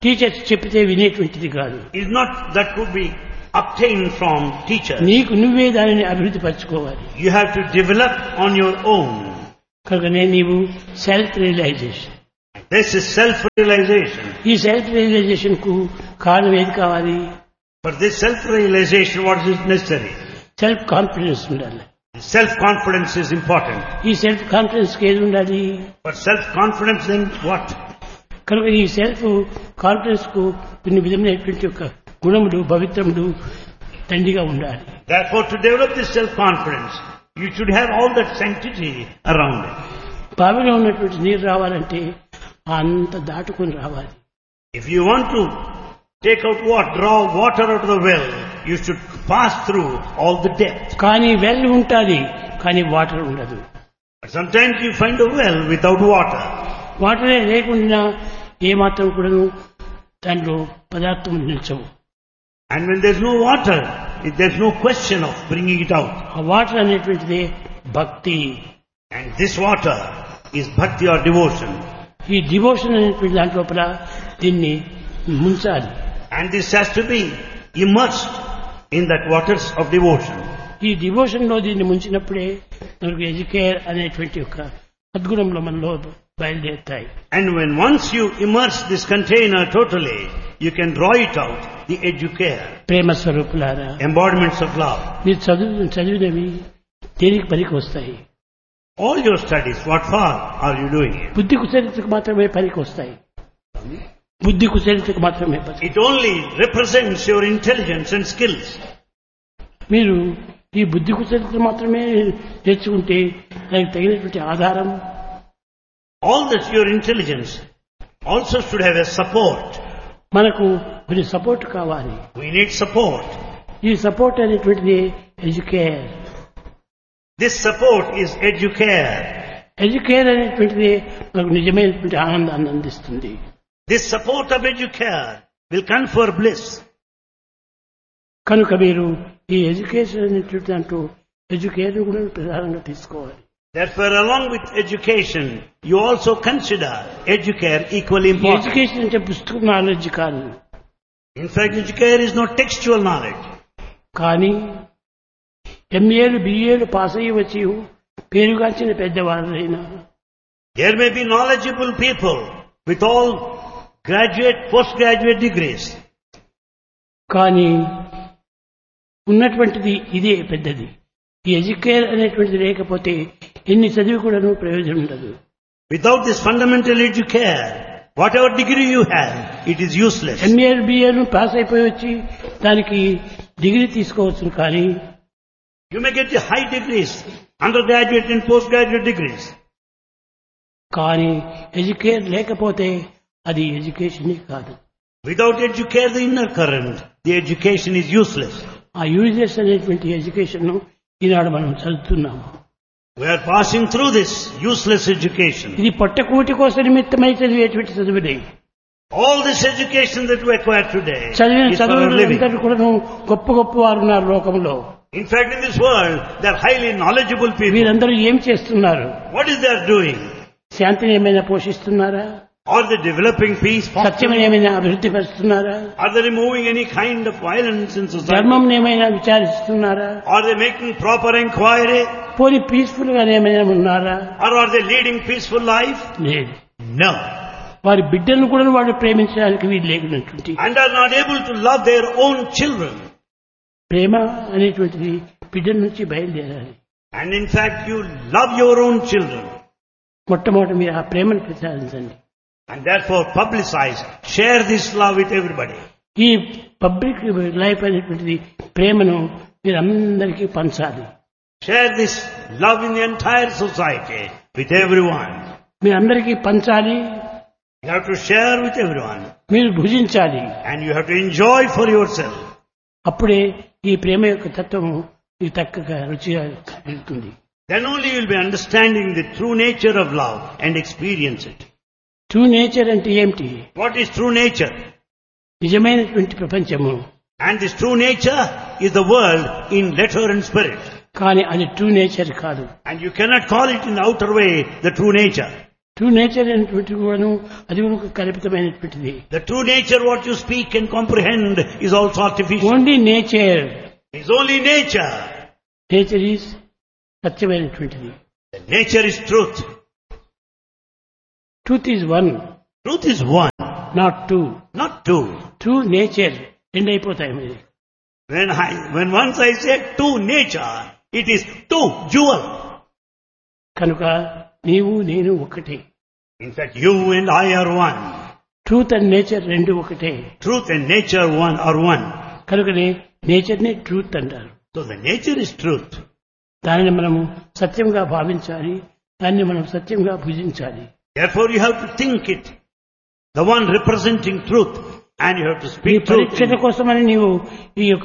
Teachers చెప్పితే వినేటువంటిది కాదు. is not that could be obtained from teachers. నీకు నువ్వే దానిని అభివృద్ధి పరచుకోవాలి. You have to develop on your own. కనుకనే నీవు self realisation. This is self-realization. ఈ సెల్ఫ్ రియలైజేషన్ కు కారణం ఏది కావాలి? For this self-realization, what is necessary? Self confidence ఉండాలి. Self-confidence is important. ఈ సెల్ఫ్ కాన్ఫిడెన్స్ కి ఏది ఉండాలి? For self-confidence, then what? కనుక ఈ సెల్ఫ్ కాన్ఫిడెన్స్ కు కొన్ని విధమైనటువంటి యొక్క గుణములు పవిత్రములు తండ్రిగా ఉండాలి. Therefore, to develop this self-confidence, you should have all that sanctity around it. బావిలో ఉన్నటువంటి నీరు రావాలంటే అంత దాటుకొని రావాలి. If you want to take out water, draw water out of the well, you should pass through all the depth. కానీ వెల్ ఉంటుంది, కానీ వాటర్ ఉండదు. But sometimes you find a well without water. వాటరే లేకుండా ఏమాత్రం కూడా దాంట్లో పదార్థం నిల్చవు. And when there's no water, there's no question of bringing it out. ఆ వాటర్ అనేటువంటిది భక్తి. And this water is bhakti or devotion. ఈ డివోషన్ అనేటువంటి దాంట్లోపల దీన్ని ముంచాలి. And this has to be immersed in that waters of devotion. ఈ డివోషన్ లో దీన్ని ముంచినప్పుడే మనకు ఎడ్యుకేర్ అనేటువంటి ఒక సద్గుణంలో మనలో బయలుదేరుతాయి. And when once you immerse this container totally, you can draw it out, the educare. ప్రేమ స్వరూపులారా, Embodiments of love. మీరు చదువు చదివినవి దేనికి పనికి వస్తాయి? All your studies, what for are you doing it? బుద్ధి కుశలితకు మాత్రమే పనికి వస్తాయి. బుద్ధి కుశలితకు మాత్రమే పనికి. It only represents your intelligence and skills. మీరు ఈ బుద్ధి కుశలితను మాత్రమే నేర్చుకుంటే దానికి తగినటువంటి ఆధారం. All this your intelligence also should have a support. మనకు కొన్ని సపోర్ట్ కావాలి. We need support. ఈ సపోర్ట్ అనేటువంటిది educare. This support is educare. Educare అనేటువంటిది మనకు నిజమైనటువంటి ఆనందాన్ని అందిస్తుంది. This support of educare will confer bliss. కనుక మీరు ఈ ఎడ్యుకేషన్ అనేటువంటి దాంట్లో ఎడ్యుకేర్ కూడా ప్రధానంగా తీసుకోవాలి. Therefore, along with education, you also consider educare equally important. Education అంటే పుస్తక నాలెడ్జ్ కాదు. In fact, educare is not textual knowledge. కానీ ఎంఏలు బిఏలు పాస్ అయ్యి వచ్చి పేరుగాంచిన పెద్దవాళ్ళైనా There may be knowledgeable people with all graduate, postgraduate degrees. కానీ ఉన్నటువంటిది ఇదే పెద్దది. ఈ ఎడ్యుకేర్ అనేటువంటిది లేకపోతే ఎన్ని చదివి కూడా ప్రయోజనం ఉండదు. Without this fundamental educare, whatever degree you have, it is useless. ఎంఏలు బిఏలు pass అయిపోయి వచ్చి దానికి డిగ్రీ తీసుకోవచ్చు, కానీ You may get the high degrees, undergraduate and postgraduate degrees. కానీ ఎడ్యుకేర్ లేకపోతే అది ఎడ్యుకేషన్ కాదు. Without educare, the inner current, the education is useless. ఆ యూజ్లెస్ అనేటువంటి ఎడ్యుకేషన్ ఈనాడు మనం చదువుతున్నాము. We are passing through this useless education. ఇది పొట్టకూటి కోసం నిమిత్తమై చదివేటువంటి చదువులే. All this education that we acquire today చదివిన is for our living. చదువులందరూ కూడా గొప్ప గొప్ప వారు ఉన్నారు లోకంలో. In fact, in this world, they are highly knowledgeable people. వీరందరూ ఏం చేస్తున్నారు? What is they are doing? శాంతిని ఏమైనా పోషిస్తున్నారా? Are they developing peace? సత్యం ఏమైనా అభివృద్ధి పరుస్తున్నారా? Are they removing any kind of violence in society? ధర్మం ఏమైనా విచారిస్తున్నారా? Are they making proper inquiry? పోనీ పీస్ఫుల్ గా ఏమైనా ఉన్నారా? Or are they leading peaceful life? లేదు. No. వారి బిడ్డలను కూడా వాళ్ళు ప్రేమించడానికి వీలు లేకున్నటువంటి And are not able to love their own children. ప్రేమ అనేటువంటిది బిడ్డల నుంచి బయలుదేరాలి. And in fact, you love your own children. మొట్టమొదటి మీరు ఆ ప్రేమను ప్రచారించండి. And therefore publicize, share this love with everybody. ఈ పబ్లిక్ లైఫ్ అనేటువంటిది ప్రేమను మీరు అందరికీ పంచాలి. Share this love in the entire society with everyone. మీరు అందరికీ పంచాలి. You have to share with everyone. మీరు భుజించాలి. And you have to enjoy for yourself. అప్పుడే ఈ ప్రేమ యొక్క తత్వము మీకు చక్కగా రుచిగా వెళ్తుంది. Then only you will be understanding the true nature of love and experience it. True nature అంటే ఏమిటి? What is true nature? నిజమైనటువంటి ప్రపంచము. And this true nature is the world in letter and spirit. కానీ అది ట్రూ నేచర్ కాదు. And you cannot call it in the outer way the true nature. True nature అనేటువంటి కూడాను అది ఒక కల్పితమైనటువంటిది. The true nature, what you speak and comprehend, is also artificial. Only nature. It's only nature. Nature is సత్యమైనటువంటిది. The nature is truth. Truth is one, Truth is one, not two. not two. True nature రెండు అయిపోతాయి మీరు. When I, when once I say two nature, it is two, dual. కనుక నీవు నేను ఒకటే. In fact, you and I are one. Truth and nature రెండు ఒకటే. Truth and nature one are one. కనుకనే నేచర్ ని ట్రూత్ అంటారు. So the nature is truth. దానిని మనము సత్యంగా భావించాలి, దాన్ని మనం సత్యంగా భుజించాలి. Therefore you have to think it, the one representing truth, and you have to ఈ speak truth. పరీక్షల కోసమని నీవు ఈ యొక్క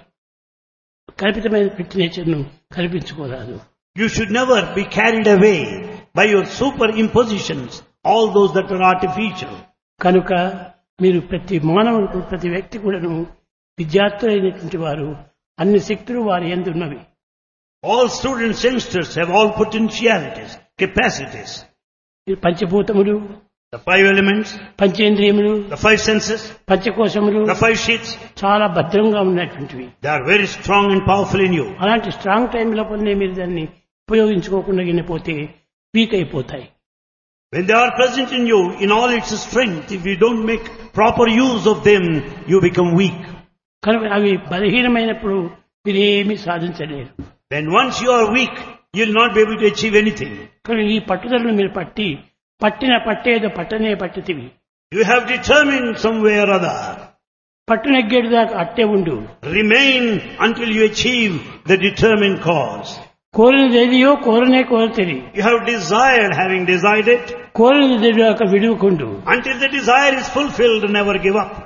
కల్పితమైన నేచర్ ను కల్పించుకోరాదు. You should never be carried away by your superimpositions, all those that are artificial. కనుక మీరు ప్రతి మానవుడు, ప్రతి వ్యక్తి కూడాను విద్యార్థులైనటువంటి వారు అన్ని శక్తులు వారి యందు ఉన్నవి. All students, youngsters have all potentialities, capacities. ఈ పంచభూతములు, The five elements, పంచేంద్రియములు, the five senses, పంచకోశములు the five sheets, చాలా భద్రంగా ఉన్నటువంటివి. they are very strong and powerful in you. అలాంటి స్ట్రాంగ్ టైం లోపలనే మీరు దాన్ని ఉపయోగించుకోకుండా పోతే వీక్ అయిపోతాయి. When they are present in you, in all its strength, if you don't make proper use of them, you become weak. కనుక అవి బలహీనమైనప్పుడు మీరు ఏమీ సాధించలేరు. When once you are weak, you will not be able to achieve anything. కనుక ఈ పట్టుదలను మీరు పట్టి పట్టిన పట్టేదో పట్టనే పట్టుతివి. You have determined some way or other. పట్టు నెగ్గేడు దాకా అట్టే ఉండు. Remain until you achieve the determined cause. కోరినది ఏదియో కోరనే కోరుతుంది. You have desired, having desired it, కోరినది దాకా విడువకుండు. until the desire is fulfilled, never give up.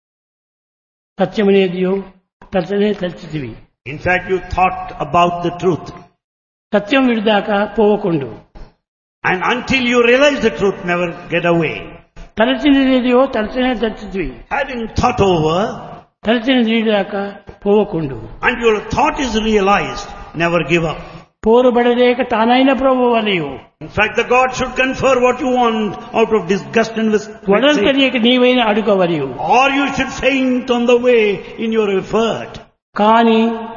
సత్యమనేదియో తలచనే తలచితివి. In fact, you thought about the truth. Satyam విడిదాకా పోవకుండు. And until you realize the truth, never get away. తలచినదేదియో తలచనే తలచితివి. Having thought over, తలచినది విడిదాకా పోవకుండు. and your thought is realized, never give up. పోరుబడలేక తానైన ప్రభువలియు. In fact, the God should confer what you want out of disgust and with వడలు తెలియక నీవైన అడుగవలియు. or you should faint on the way in your effort. కానీ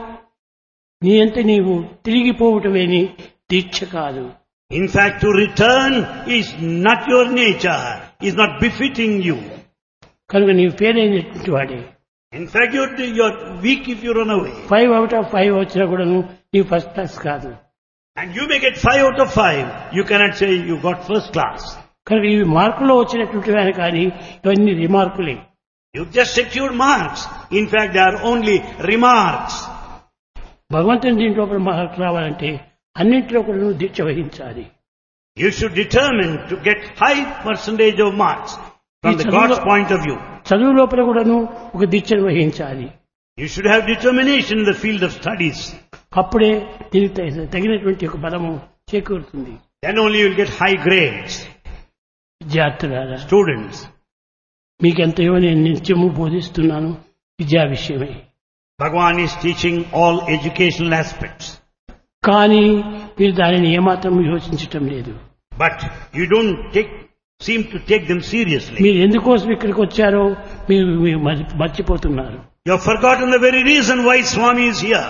నీ అంత నీవు తిరిగిపోవటమేని దీక్ష కాదు. In fact, to return is not your nature, is not befitting you. కనుక నీవు ఫెయిల్ అయినటువంటి వాడే. In fact, you're, you're weak if you run away. Five out of five వచ్చినా కూడా నీవు ఫస్ట్ క్లాస్ కాదు. And you may get five out of five. You cannot say you got first class. కనుక ఇవి మార్కులో వచ్చినటువంటి కానీ ఇవన్నీ రిమార్కులే. You just secured marks. In fact, they are only remarks. భగవంతుని దీంట్లో మార్కులు రావాలంటే అన్నింటిలో కూడా నువ్వు దీక్ష వహించాలి. You should determine to get high percentage of marks from the God's point of view. చదువు లోపల కూడాను ఒక దీక్షను వహించాలి. You should have determination in the field of studies. అప్పుడే దీనికి తగినటువంటి ఒక బలము చేకూరుతుంది. Then only you will get high grades. విద్యార్థులారా, Students, మీకెంతయో నేను నిత్యము బోధిస్తున్నాను విద్యా విషయమై. Bhagavan is teaching all educational aspects. కానీ మీరు దానిని ఏమాత్రం యోచించటం లేదు. But you don't take, seem to take them seriously. మీరు ఎందుకోసం ఇక్కడికి వచ్చారో మీరు మీరు మర్చి- మర్చిపోతున్నారు. You have forgotten the very reason why Swami is here.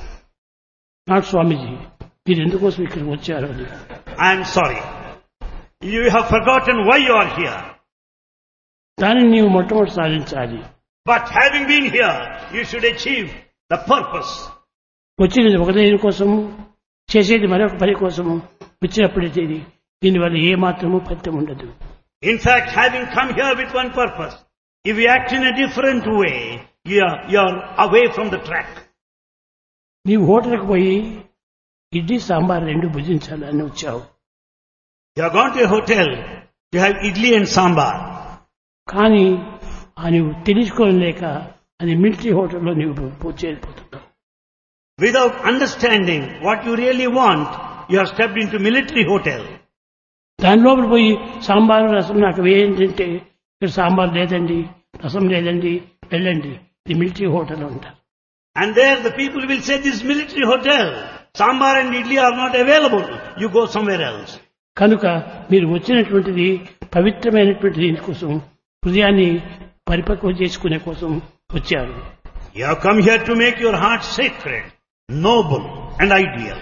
Not స్వామీజీ, మీరు ఎందుకోసం ఇక్కడికి వచ్చారో అని. I am sorry. You have forgotten why you are here. దానిని నీవు మొట్టమొదటి సాధించాలి. But having been here, you should achieve the purpose. వచ్చినది ఒక దేని కోసము, చేసేది మరొక పని కోసము వచ్చినప్పుడైతే ఇది దీనివల్ల ఏ మాత్రము ఫలితం ఉండదు. In fact, having come here with one purpose, if you act in a different way, you are, you are away from the track. నీవు హోటల్కి పోయి ఇడ్లీ సాంబార్ రెండు భుజించాలని వచ్చావు. You have gone to a hotel, you have idli and sambar. కానీ ఆ నువ్వు తెలుసుకోలేక అది మిలిటరీ హోటల్లో నీవు పో- చేరిపోతున్నావు. Without understanding what you really want, you have stepped into military hotel. దాని లోపల పోయి సాంబారు రసం నాకు వేయంటే ఇక్కడ సాంబార్ లేదండి, రసం లేదండి, వెళ్ళండి, ఇది మిలిటరీ హోటల్ అంటారు. And there the people will say, this military hotel, sambar and idli are not available. You go somewhere else. కనుక మీరు వచ్చినటువంటిది పవిత్రమైనటువంటి దీనికోసం హృదయాన్ని పరిపక్వం చేసుకునే కోసం వచ్చారు. You have come here to make your heart sacred, noble and ideal.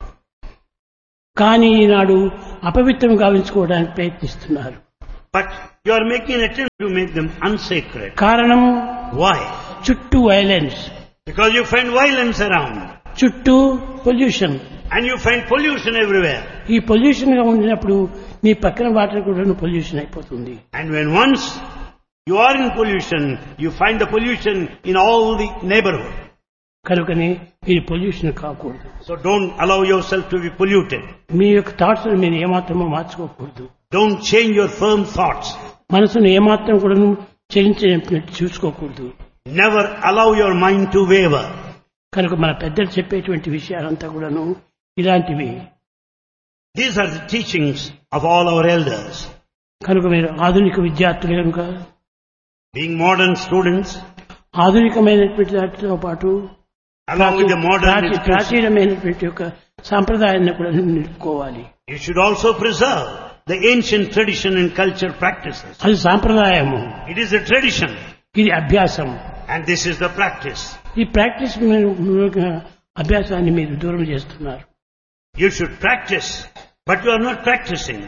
కానీ ఈనాడు అపవిత్రం గావించుకోవడానికి ప్రయత్నిస్తున్నారు. But you are making an attempt to make them unsacred. కారణం Why? చుట్టూ violence, Because you find violence around. చుట్టూ pollution. And you find pollution everywhere. ఈ పొల్యూషన్ గా ఉండినప్పుడు మీ పక్కన వాటర్ కూడా పొల్యూషన్ అయిపోతుంది. And when once you are in pollution, you find the pollution in all the neighborhood. కనుకనే మీరు పొల్యూషన్ కాకూడదు. So don't allow yourself to be polluted. మీ యొక్క థాట్స్ మీరు ఏమాత్రమో మార్చుకోకూడదు. Don't change your firm thoughts. మనసును ఏమాత్రం కూడా చలించినట్టు చూసుకోకూడదు. Never allow your mind to waver. కనుక మన పెద్దలు చెప్పేటువంటి విషయాలంతా కూడాను ఇలాంటివి. These are the teachings of all our elders. కనుక మీరు ఆధునిక విద్యార్థులు కనుక Being modern students, ఆధునికమైనటువంటి దాటితో పాటు along with the modern Prachi- education, ప్రాచీనమైనటువంటి యొక్క సాంప్రదాయాన్ని కూడా నిలుపుకోవాలి. you should also preserve the ancient tradition and culture practices. అది సాంప్రదాయము, It is a tradition ఇది అభ్యాసం. and this is the practice. ఈ ప్రాక్టీస్ మీరు అభ్యాసాన్ని మీరు దూరం చేస్తున్నారు. You should practice, but you are not practicing.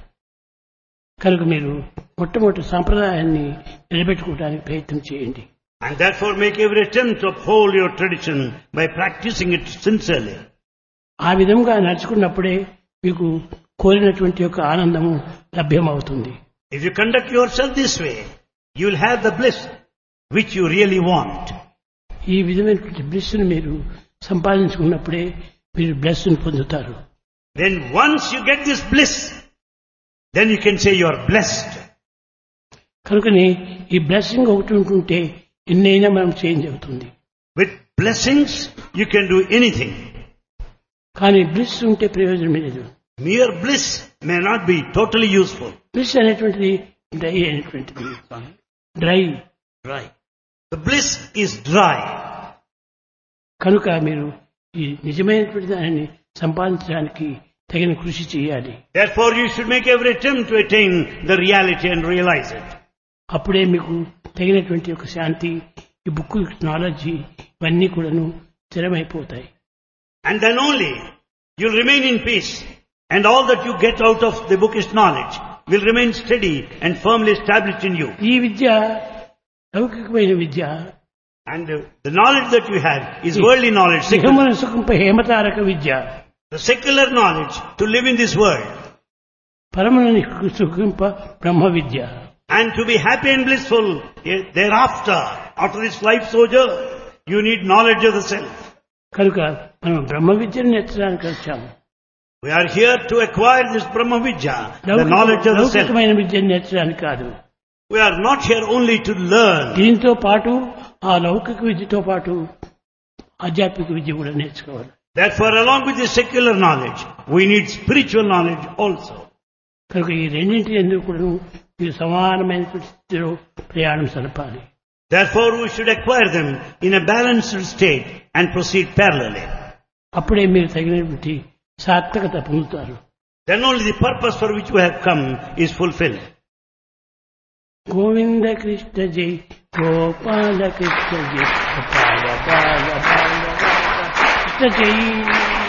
కనుక మీరు మొట్టమొదటి సాంప్రదాయాన్ని నిలబెట్టుకోవడానికి ప్రయత్నం చేయండి. And therefore make every attempt to uphold your tradition by practicing it sincerely. ఆ విధంగా నడుచుకున్నప్పుడే మీకు కోరినటువంటి యొక్క ఆనందము లభ్యమవుతుంది. If you conduct yourself this way, you will have the bliss which you really want. ఈ విధమైనటువంటి బ్లెస్సును మీరు సంపాదించుకున్నప్పుడే మీరు బ్లెస్సును పొందుతారు. Then once you get this bliss, then you can say you are blessed. కనుకని ఈ బ్లెస్సింగ్ ఒకటి ఉంటుంటే ఎన్నైనా మనం చేంజ్ అవుతుంది. With blessings, you can do anything. కానీ బ్లిస్ ఉంటే ప్రయోజనం లేదు. Mere bliss may not be totally useful. Bliss అనేటువంటిది డ్రై అనేటువంటిది dry Dry. The bliss is dry. కనుక మీరు ఈ నిజమైనటువంటి దానిని సంపాదించడానికి తగిన కృషి చేయాలి. Therefore, you should make every attempt to attain the reality and realize it. అప్పుడే మీకు తగినటువంటి ఒక శాంతి, ఈ బుక్ నాలెడ్జ్ ఇవన్నీ కూడాను స్థిరమైపోతాయి. And then only you'll remain in peace, and all that you get out of the bookish knowledge will remain steady and firmly established in you. ఈ విద్య లౌకికమైన విద్య, And uh, the knowledge that you have is worldly knowledge, secular. సుఖమున సుఖంప హేమతారక Vidya, The secular knowledge to live in this world. పరమున సుఖంప Brahma Vidya. And to be happy and blissful eh, thereafter, after this life sojourn, you need knowledge of the self. కనుక మనం బ్రహ్మ విద్యను నేర్చడానికి వచ్చాము. We are here to acquire this Brahma Vidya, the knowledge of the self. లౌకికమైన విద్యను నేర్చడానికి కాదు. We are not here only to learn. దీంతో పాటు ఆ లౌకిక విద్యతో పాటు ఆధ్యాత్మిక విద్య కూడా నేర్చుకోవాలి. Therefore, along with the secular knowledge, we need spiritual knowledge also. కనుక ఈ రెండింటి ఎందుకు కూడా మీరు సమానమైన స్థితిలో ప్రయాణం సరపాలి. Therefore, we should acquire them in a balanced state and proceed parallelly. అప్పుడే మీరు తగినటువంటి సార్థకత పొందుతారు. Then only the purpose for which we have come is fulfilled. Govinda Krishna జై, గోపాల కృష్ణ జై, గోపాల బాల బాల బాల కృష్ణ జై.